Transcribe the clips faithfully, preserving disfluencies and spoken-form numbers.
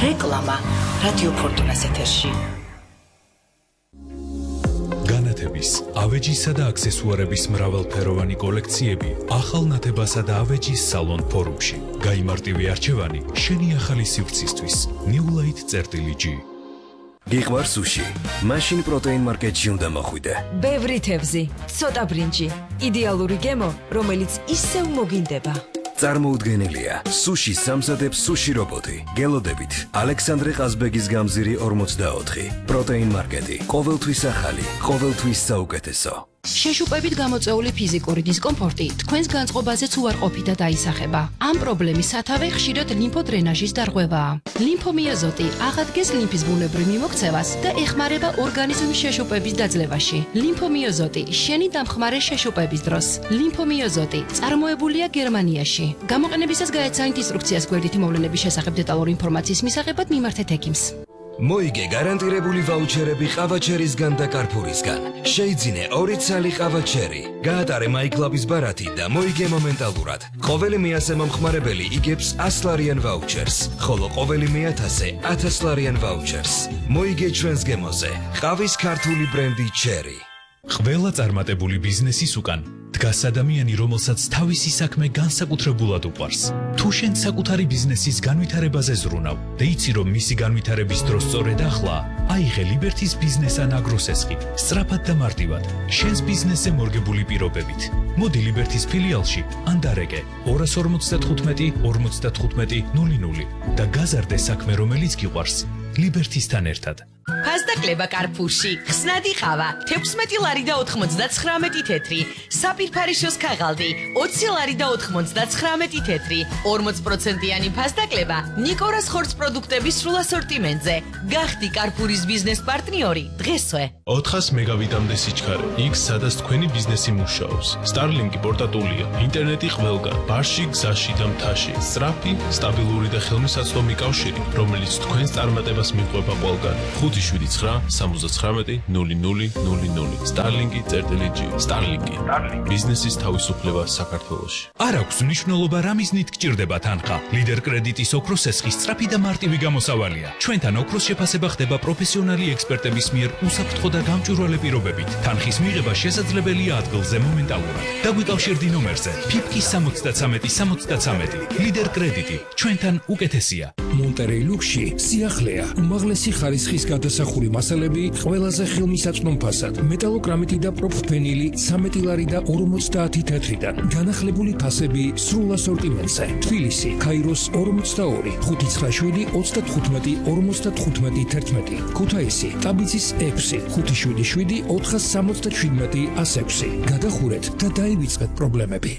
რეკლამა რადიო ფორტუნას ეთერში. განათების, ავეჯისა და აქსესუარების მრავალფეროვანი კოლექციები ახალ ნათებასა და ავეჯის სალონ ფორუმში. გაიმარტივე არჩევანი შენი ახალი სივრცისთვის. New Light წერტილი. გიყვარ სუში. მაშინ პროტეინ მარკეტში უნდა მოხვიდე. ბევრი თევზი, ცოტა ბრინჯი. იდეალური გემო, რომელიც ისევ მოგინდება. წარმოუდგენელია. სუში სამზადებს სუში რობოტი. გელოდებით ალექსანდრე ყაზბეგის გამზირი ორმოცდაოთხი. პროტეინ მარკეტი. ყოველთვის ახალი, ყოველთვის საუკეთესო. შეშუპებით გამოწეული ფიზიკური დისკომფორტი თქვენს განწყობაზეც უარყოფით და დაისახება. ამ პრობლემის სათავე ხშირად ლიმფოდრენაჟის დარღვევაა. ლიმფომიოზოტი აღადგენს ლიმფის ბუნებრივ მიმოქცევას და ეხმარება ორგანიზმის შეშუპების დაძლევაში. ლიმფომიოზოტი შენი დამხმარე შეშუპების დროს. ლიმფომიოზოტი წარმოებულია გერმანიაში. გამოყენებისას გაეცანით ინსტრუქციას გვერდითი მოვლენების შესახებ დეტალური ინფორმაციის მისაღებად მიმართეთ ექიმს. მოიგე გარანტირებული ვაუჩერები ყავაჩერისგან და კარფურისგან. შეიძინე ორი ცალი ყავაჩერი. გაატარე მაიკლაბის ბარათი და მოიგე მომენტალურად. ყოველი მეათე მომხმარებელი იგებს ასლარიან ვაუჩერს, ხოლო ყოველი მეათასე ათასლარიან ვაუჩერს. მოიგე ჩვენს გემოზე. ყავის ქართული ბრენდი ჩერი. ყველა წარმატებული ბიზნესის უკან დგას ადამიანი, რომელსაც თავისი საქმე განსაკუთრებულად უყვარს. თუ შენ საკუთარი ბიზნესის განვითარებაზე ზრუნავ და იცი, რომ მისი განვითარების დრო სწორედ ახლა, აიღე ლიბერთის ბიზნეს ან აგროსესხი, სწრაფად და მარტივად, შენს ბიზნესზე მორგებული პირობებით. მოდი ლიბერთის ფილიალში ან დარეკე ორას ორმოცდათხუთმეტი ორმოცდათხუთმეტი ნული ნული და გაზარდე საქმე, რომელიც გიყვარს, ლიბერთისთან ერთად. ფასდაკლება კარფურში, ხსნადი ყავა, თექვსმეტი ლარი და ოთხმოცდაცხრამეტი თეთრი, საფირფარიშოს ქაღალდი, ოცი ლარი და ოთხმოცდაცხრამეტი თეთრი, ორმოც პროცენტიანი ფასდაკლება ნიკორას ხორცს პროდუქტების სრულ ასორტიმენტზე. გახდი კარფურის ბიზნეს პარტნიორი დღესვე. ოთხას მეგავიტამდე სიჩქარე, იქ სადაც თქვენი ბიზნესი მუშაობს. Starlink პორტატულია, ინტერნეტი ყველგან, ბარში, გზაში და მთაში. სწრაფი, სტაბილური და ხელმისაწვდომი კავშირი, რომელიც თქვენს წარმატებას მიყვება ყველგან. ხუთი შვიდი ცხრა სამოცდაცხრამეტი ნული ნული ნული ნული. Starlink წერტილი G. Starlink. ბიზნესის თავისუფლება საქართველოში. არ აქვს მნიშვნელობა რა მიზნით გჭირდება თანხა. ლიდერ კრედიტის ოქროს ესხის სწრაფი და მარტივი გამოსავალია. ჩვენთან ოქროს შეფასება ხდება პროფესიონალი ექსპერტების მიერ უსაფრთხო და გამჭვირვალე პირობებით. თანხის მიღება შესაძლებელია ადგილზე მომენტალურად. დაგვიკავშირდი ნომერზე ფიფკი სამოცდაცამეტი სამოცდაცამეტი. ლიდერ კრედიტი ჩვენთან უკეთესია. მონტერეი ლუქსში სიახლეა, უმაღლესი ხარისხის გადასახური მასალები ყველაზე ხელმისაწვდომ ფასად. მეტალოკრამიტი და პროფფენილი სამეტი ლარი და ორმოცდაათი თეთრიდან. განახლებული ფასები სრულ ასორტიმენტზე. თბილისი, ქაიროს ორმოცდაორი, ხუთი ცხრა შვიდი ოცდათხუთმეტი ორმოცდათხუთმეტი თერთმეტი. ქუთაისი, ტაბიცის ექვსი, ხუთი შვიდი შვიდი ოთხას სამოცდაშვიდმეტი ას ექვსი. გადახურეთ და დაივიწყეთ პრობლემები.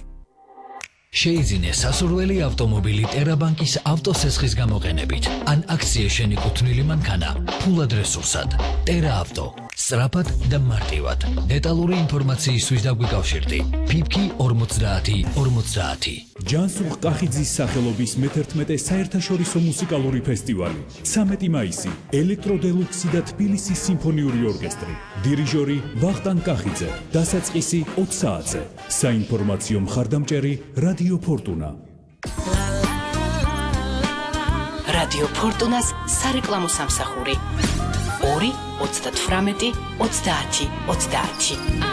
შეიძინე სასურველი ავტომობილი ტერაბანკის ავტოსესხის გამოყენებით ან აქცია შენიკუთვნილი მანქანა ფულად რესურსად. ტერა ავტო. სწრაფად და მარტივად. დეტალური ინფორმაციისთვის დაგვიკავშირდი ფიფკი ორმოცდაათი ორმოცდაათი. ჯანსუღ კახიძის სახელობის მეთერთმეტე საერთაშორისო მუსიკალური ფესტივალი. ცამეტი მაისი. ელექტროდელუქსი და თბილისის სიმფონიური ორკესტრი. დირიჟორი ვახტანგ კახიძე. დასაწყისი ოც საათზე. საინფორმაციო მხარდამჭერი რადიო ფორტუნა. რადიო ფორტუნას სარეკლამო სამსახური. ორი ოცდათვრამეტი ოცდაათი ოცდაათი.